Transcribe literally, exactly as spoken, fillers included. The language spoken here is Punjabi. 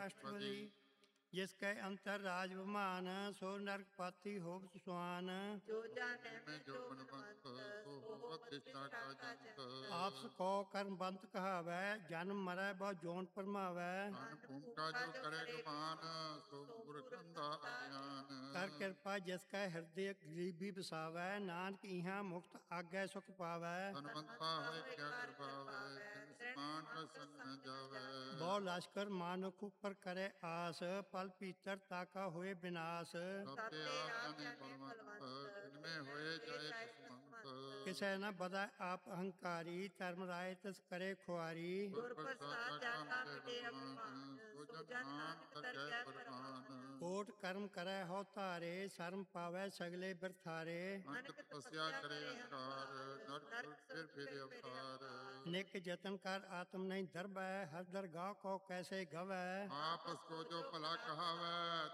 ਅਸ਼ਟਪਦੀ। ਜਿਸ ਕੈ ਅੰਤਰ ਰਾਜ ਵਿਮਾਨ, ਸੋ ਨਰਕ ਪਾਤੀ ਹੋਵਤ ਸੁਆਨ। ਜੋ ਜਾਣੈ ਮੈਂ ਜੋ ਬਲਵੰਤ ਸੋ ਹੋਵਤ ਦਿਸ਼ਟਾ ਕਾ ਜੰਤ। ਆਪਸ ਕੋ ਕਰਮਬੰਤ ਕਹਾਵੈ, ਜਨਮ ਮਰੈ ਬਹੁ ਜੋਨ ਪਰਮਾਵੈ। ਅਨ ਭੂਮਿਕਾ ਜੋ ਕਰੇ ਗਮਾਨ, ਸੋ ਪੁਰਖ ਅੰਧਾ ਅਗਿਆਨ। ਕਰ ਕਿਰਪਾ ਜਿਸ ਕੈ ਹਿਰਦੇ ਗਰੀਬੀ ਬਸਾਵੈ, ਨਾਨਕ ਇਹਾਂ ਮੁਕਤ ਆਗੈ ਸੁਖ ਪਾਵੈ। ਧਨਵੰਤਾ ਹੋਏ ਕਿਆ ਕਿਰਪਾਵੈ, ਤਿਨ ਸਮਾਨ ਰਸਨ ਨ ਜਾਵੈ। ਬਹੁ ਲਸ਼ਕਰ ਮਾਨੁਖ ਉੱਪਰ ਕਰੇ ਆਸ, ਪਲ ਭੀਤਰ ਤਾਕਾ ਹੋਏ ਬਿਨਾਸ਼। ਸਤੇ ਆਪ ਜਾਣੇ ਬਲਵੰਤ, ਤਿਨਮੇ ਹੋਏ ਜਾਏ ਖਸਮੰਤ। ਕਿਸੈ ਨ ਬਦੈ ਆਪ ਅਹੰਕਾਰੀ, ਧਰਮ ਰਾਏ ਤਿਸ ਕਰੇ ਖੁਆਰੀ। ਗੁਰ ਪ੍ਰਸਾਦ ਜਾਤਾ ਮਿਟੇ ਅਭਿਮਾਨ, ਸੋ ਜਨ ਨਾਨਕ ਤਰਕੈ ਪਰਮਾਨ। ਕੋਟ ਕਰਮ ਕਰੈ ਹਉ ਧਾਰੇ, ਸ਼ਰਮ ਪਾਵੈ ਸਗਲੇ ਬਿਰਥਾਰੇ। ਅੰਤ ਤਪੱਸਿਆ ਕਰੇ ਅਹੰਕਾਰ, ਨਰਕ ਫਿਰ ਫਿਰ ਅਵਤਾਰ। ਨਿਕ ਜਤਨ ਕਰ ਆਤਮ ਨਹੀਂ ਦਰਬੈ, ਹਰ ਦਰਗਾਹ ਕੋ ਕੈਸੇ ਗਵੈ। ਆਪਸ ਕੋ ਜੋ ਭਲਾ ਕਹਾਵੈ,